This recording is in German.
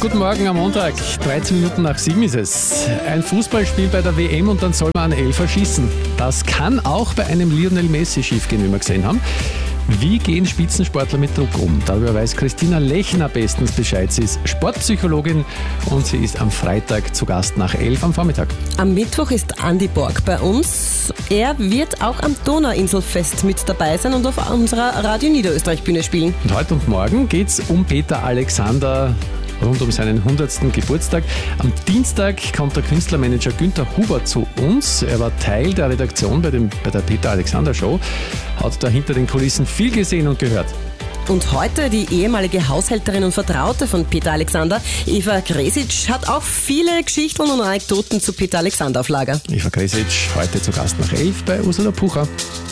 Guten Morgen am Montag, 13 Minuten nach 7 ist es. Ein Fußballspiel bei der WM und dann soll man einen Elfer schießen. Das kann auch bei einem Lionel Messi schiefgehen, wie wir gesehen haben. Wie gehen Spitzensportler mit Druck um? Darüber weiß Christina Lechner bestens Bescheid. Sie ist Sportpsychologin und sie ist am Freitag zu Gast nach 11 am Vormittag. Am Mittwoch ist Andi Borg bei uns. Er wird auch am Donauinselfest mit dabei sein und auf unserer Radio Niederösterreich Bühne spielen. Und heute und morgen geht es um Peter Alexander rund um seinen 100. Geburtstag. Am Dienstag kommt der Künstlermanager Günther Huber zu uns. Er war Teil der Redaktion bei der Peter Alexander Show, hat da hinter den Kulissen viel gesehen und gehört. Und heute die ehemalige Haushälterin und Vertraute von Peter Alexander, Eva Kresic, hat auch viele Geschichten und Anekdoten zu Peter Alexander auf Lager. Eva Kresic heute zu Gast nach 11 bei Ursula Pucher.